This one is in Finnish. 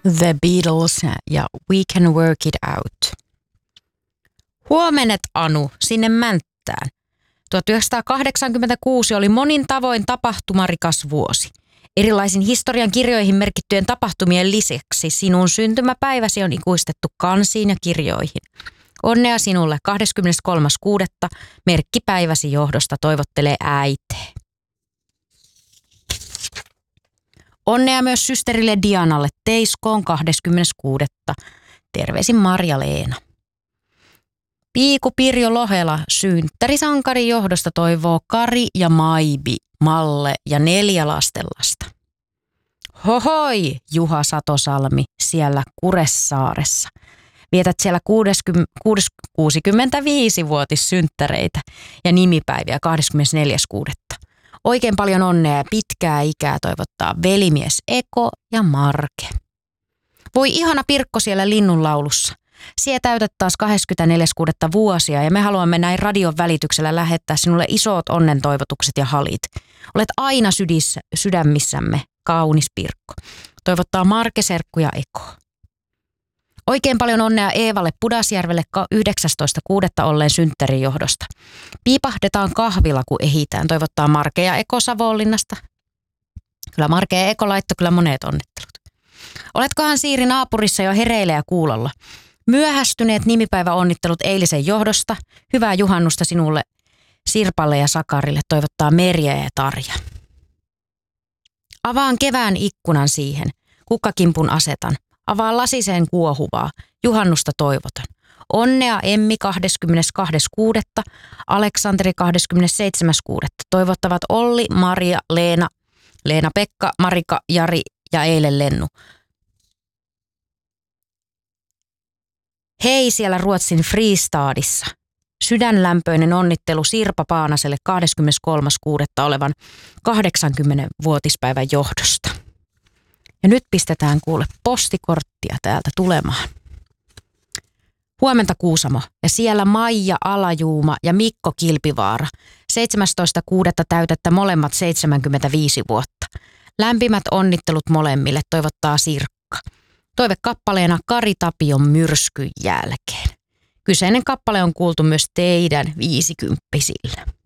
The Beatles ja We Can Work It Out. Huomenet, Anu, sinne Mänttään. 1986 oli monin tavoin tapahtumarikas vuosi. Erilaisin historian kirjoihin merkittyjen tapahtumien lisäksi sinun syntymäpäiväsi on ikuistettu kansiin ja kirjoihin. Onnea sinulle 23.6. merkkipäiväsi johdosta toivottelee äitee. Onnea myös systerille Dianalle Teiskoon 26. Terveisin Marja-Leena. Piiku Pirjo Lohela synttärisankarin johdosta toivoo Kari ja Maibi, Malle ja 4 lastenlasta. Hohoi, Juha Satosalmi siellä Kuressaaressa. Vietät siellä 65-vuotissynttäreitä ja nimipäiviä 24.6. Oikein paljon onnea ja pitkää ikää toivottaa velimies Eko ja Marke. Voi ihana Pirkko siellä linnunlaulussa. Sie täytät taas 24.6. vuosia ja me haluamme näin radion välityksellä lähettää sinulle isot onnen toivotukset ja halit. Olet aina sydämissämme, kaunis Pirkko. Toivottaa Marke, Serkku ja Eko. Oikein paljon onnea Eevalle Pudasjärvelle 19.6. olleen synttärin johdosta. Piipahdetaan kahvilla, kun ehitään, toivottaa Marke ja Eko Savonlinnasta. Kyllä Marke ja Eko laittoi kyllä monet onnittelut. Oletkohan Siiri naapurissa jo hereillä ja kuulolla? Myöhästyneet nimipäiväonnittelut eilisen johdosta. Hyvää juhannusta sinulle, Sirpalle ja Sakarille, toivottaa Merja ja Tarja. Avaan kevään ikkunan siihen. Kukkakimpun asetan. Avaa lasiseen kuohuvaa. Juhannusta toivotan. Onnea Emmi 22.6. Aleksanteri 27.6. Toivottavat Olli, Maria, Leena-Pekka, Marika, Jari ja eilen Lennu. Hei siellä Ruotsin Fristadissa. Sydänlämpöinen onnittelu Sirpa Paanaselle 23.6. olevan 80-vuotispäivän johdosta. Ja nyt pistetään kuule postikorttia täältä tulemaan. Huomenta Kuusamo ja siellä Maija Alajuuma ja Mikko Kilpivaara. 17.6. täytettä molemmat 75 vuotta. Lämpimät onnittelut molemmille toivottaa Sirkka. Toivekappaleena Kari Tapion myrskyn jälkeen. Kyseinen kappale on kuultu myös teidän 50-sillä.